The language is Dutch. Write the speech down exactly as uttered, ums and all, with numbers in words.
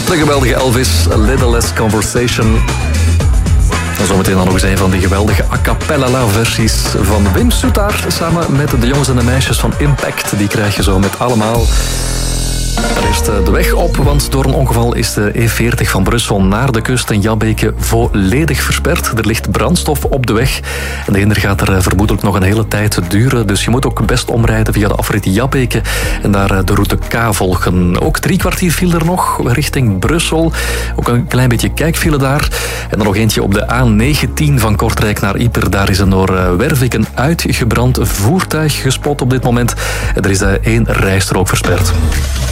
De geweldige Elvis, A Little Less Conversation. En zometeen dan nog eens een van die geweldige a cappella versies van Wim Soetaar samen met de jongens en de meisjes van Impact. Die krijg je zo met allemaal. Eerst de weg op, want door een ongeval is de E veertig van Brussel naar de kust in Jabbeke volledig versperd. Er ligt brandstof op de weg en de hinder gaat er vermoedelijk nog een hele tijd duren. Dus je moet ook best omrijden via de afrit Jabbeke en daar de route K volgen. Ook drie kwartier viel er nog richting Brussel. Ook een klein beetje kijkfile daar. En dan nog eentje op de A negentien van Kortrijk naar Ieper. Daar is een door Wervik een uitgebrand voertuig gespot op dit moment. En er is één rijstrook versperd.